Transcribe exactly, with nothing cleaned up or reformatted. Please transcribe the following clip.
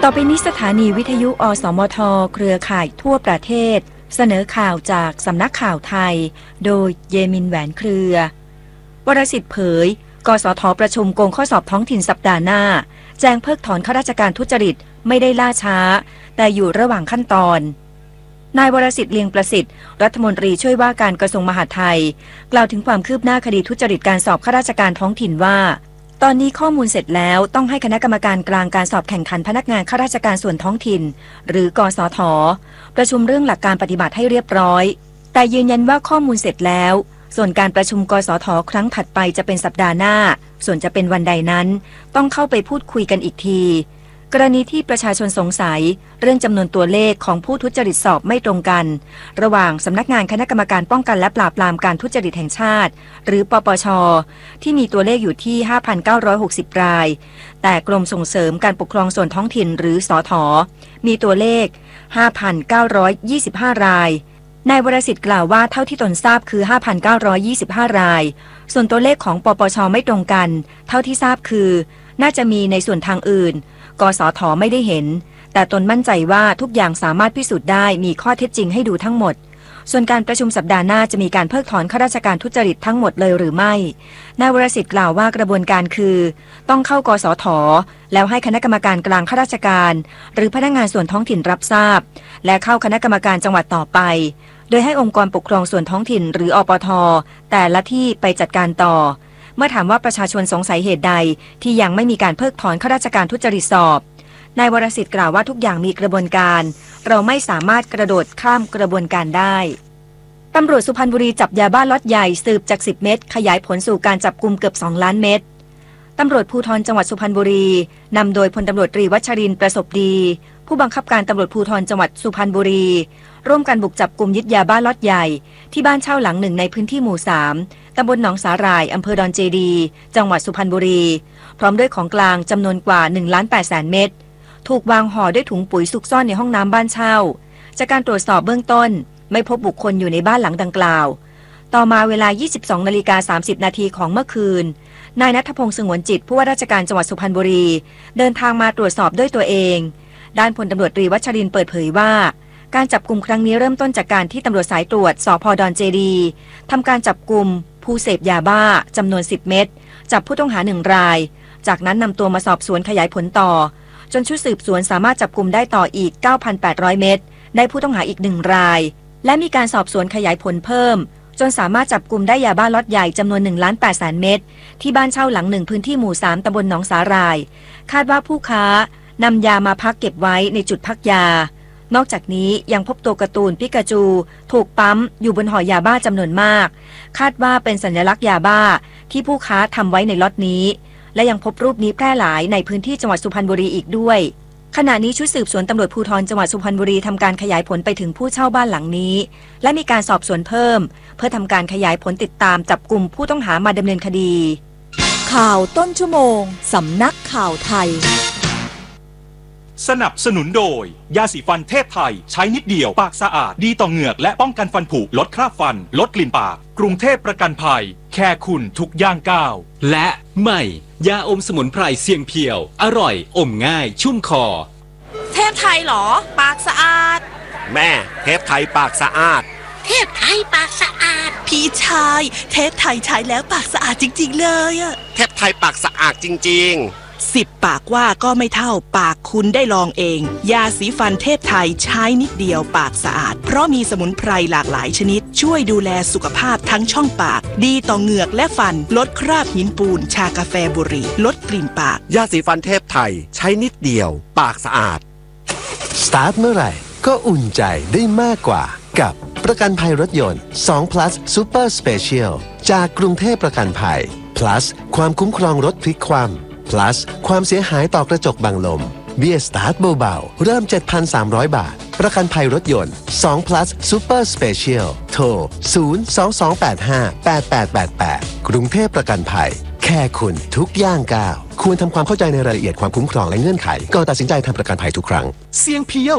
ต่อไปนี้สถานีวิทยุอสมทเครือข่ายทั่วประเทศเสนอข่าวจากสำนักข่าวไทยโดยเยมินแหวนเครือวรสิทธิ์เผยกสทประชุมโกงข้อสอบท้องถิ่นสัปดาห์หน้าแจ้งเพิกถอนข้าราชการทุจริตไม่ได้ล่าช้าแต่อยู่ระหว่างขั้นตอนนายวรสิทธิ์เลียงประสิทธิ์รัฐมนตรีช่วยว่าการกระทรวงมหาดไทยกล่าวถึงความคืบหน้าคดีทุจริตการสอบข้าราชการท้องถิ่นว่าตอนนี้ข้อมูลเสร็จแล้วต้องให้คณะกรรมการกลางการสอบแข่งขันพนักงานข้าราชการส่วนท้องถิ่นหรือกสทประชุมเรื่องหลักการปฏิบัติให้เรียบร้อยแต่ยืนยันว่าข้อมูลเสร็จแล้วส่วนการประชุมกสทครั้งถัดไปจะเป็นสัปดาห์หน้าส่วนจะเป็นวันใดนั้นต้องเข้าไปพูดคุยกันอีกทีกรณีที่ประชาชนสงสัยเรื่องจำนวนตัวเลขของผู้ทุจริตสอบไม่ตรงกันระหว่างสำนักงานคณะกรรมการป้องกันและปราบปรามการทุจริตแห่งชาติหรือปปช.ที่มีตัวเลขอยู่ที่ ห้าพันเก้าร้อยหกสิบ รายแต่กรมส่งเสริมการปกครองส่วนท้องถิ่นหรือสท.มีตัวเลข ห้าพันเก้าร้อยยี่สิบห้า รายนายวรสิทธิ์กล่าวว่าเท่าที่ตนทราบคือ ห้าพันเก้าร้อยยี่สิบห้า รายส่วนตัวเลขของปปช.ไม่ตรงกันเท่าที่ทราบคือน่าจะมีในส่วนทางอื่นกสทไม่ได้เห็นแต่ตนมั่นใจว่าทุกอย่างสามารถพิสูจน์ได้มีข้อเท็จจริงให้ดูทั้งหมดส่วนการประชุมสัปดาห์หน้าจะมีการเพิกถอนข้าราชการทุจริตทั้งหมดเลยหรือไม่นายวรสิทธิ์กล่าวว่ากระบวนการคือต้องเข้ากสทแล้วให้คณะกรรมการกลางข้าราชการหรือพนักงานส่วนท้องถิ่นรับทราบและเข้าคณะกรรมการจังหวัดต่อไปโดยให้องค์กรปกครองส่วนท้องถิ่นหรืออปทแต่ละที่ไปจัดการต่อเมื่อถามว่าประชาชนสงสัยเหตุใดที่ยังไม่มีการเพิกถอนข้าราชการทุจริตสอบนายวรสิทธิ์กล่าวว่าทุกอย่างมีกระบวนการเราไม่สามารถกระโดดข้ามกระบวนการได้ตำรวจสุพรรณบุรีจับยาบ้าล็อตใหญ่สืบจากสิบเม็ดขยายผลสู่การจับกุมเกือบสองล้านเม็ดตำรวจภูธรจังหวัดสุพรรณบุรีนำโดยพลตำรวจตรีวัชรินทร์ประสบดีผู้บังคับการตำรวจภูธรจังหวัดสุพรรณบุรีร่วมกันบุกจับกุมยึดยาบ้าล็อตใหญ่ที่บ้านเช่าหลังหนึ่งในพื้นที่หมู่สามตำบลหนองสาหร่ายอำเภอดอนเจดีจังหวัดสุพรรณบุรีพร้อมด้วยของกลางจำนวนกว่าหนึ่งล้านแปดแสนเม็ดถูกวางห่อด้วยถุงปุ๋ยซุกซ่อนในห้องน้ำบ้านเช่าจากการตรวจสอบเบื้องต้นไม่พบบุคคลอยู่ในบ้านหลังดังกล่าวต่อมาเวลา ยี่สิบสองนาฬิกาสามสิบนาทีของเมื่อคืนนายณัฐพงษ์สงวนจิตผู้ว่าราชการจังหวัดสุพรรณบุรีเดินทางมาตรวจสอบด้วยตัวเองด้านพลตำรวจตรีวัชรินทร์เปิดเผยว่าการจับกุมครั้งนี้เริ่มต้นจากการที่ตำรวจสายตรวจสภ.ดอนเจดีทำการจับกุมผู้เสพยาบ้าจำนวนสิบเม็ดจับผู้ต้องหาหนึ่งรายจากนั้นนำตัวมาสอบสวนขยายผลต่อจนชุดสืบสวนสามารถจับกุมได้ต่ออีก เก้าพันแปดร้อย เม็ดได้ผู้ต้องหาอีกหนึ่งรายและมีการสอบสวนขยายผลเพิ่มจนสามารถจับกุมได้ยาบ้าล็อตใหญ่จำนวนหนึ่งล้านแปดแสนเม็ดที่บ้านเช่าหลังหนึ่งพื้นที่หมู่สามตำบลหนองสาหร่ายคาดว่าผู้ค้านำยามาพักเก็บไว้ในจุดพักยานอกจากนี้ยังพบตัวการ์ตูนปิกาจูถูกปั๊มอยู่บนห่อยาบ้าจำนวนมากคาดว่าเป็นสัญลักษณ์ยาบ้าที่ผู้ค้าทำไว้ในล็อตนี้และยังพบรูปนี้แพร่หลายในพื้นที่จังหวัดสุพรรณบุรีอีกด้วยขณะนี้ชุดสืบสวนตำรวจภูธรจังหวัดสุพรรณบุรีทำการขยายผลไปถึงผู้เช่าบ้านหลังนี้และมีการสอบสวนเพิ่มเพื่อทำการขยายผลติดตามจับกุมผู้ต้องหามาดำเนินคดีข่าวต้นชั่วโมงสำนักข่าวไทยสนับสนุนโดยยาสีฟันเทพไทยใช้นิดเดียวปากสะอาดดีต่อเหงือกและป้องกันฟันผุลดคราบฟันลดกลิ่นปากกรุงเทพประกันภัยแค่คุณทุกย่างก้าวและใหม่ยาอมสมุนไพรเสียงเพียวอร่อยอมง่ายชุ่มคอเทพไทยเหรอปากสะอาดแม่เทพไทยปากสะอาดเทพไทยปากสะอาดพี่ชายเทพไทยใช้แล้วปากสะอาดจริงๆเลยอะเทพไทยปากสะอาดจริงๆสิบปากว่าก็ไม่เท่าปากคุณได้ลองเองยาสีฟันเทพไทยใช้นิดเดียวปากสะอาดเพราะมีสมุนไพรหลากหลายชนิดช่วยดูแลสุขภาพทั้งช่องปากดีต่อเหงือกและฟันลดคราบหินปูนชากาแฟบุหรี่ลดกลิ่นปากยาสีฟันเทพไทยใช้นิดเดียวปากสะอาดสตาร์ทเมื่อไหร่ก็อุ่นใจได้มากกว่ากับประกันภัยรถยนต์สอง plus Super Special จากกรุงเทพประกันภัย plus ความคุ้มครองรถพลิกคว่ำplus ความเสียหายต่อกระจกบังลมเบี้ยสตาร์ทเบาๆเริ่ม เจ็ดพันสามร้อย บาทประกันภัยรถยนต์สอง plus Super Special โทรศูนย์ สอง สอง แปด ห้า แปด แปด แปด แปดกรุงเทพประกันภัยแค่คุณทุกย่างก้าวควรทำความเข้าใจในรายละเอียดความคุ้มครองและเงื่อนไขก่อนตัดสินใจทำประกันภัยทุกครั้งเสียงเพียว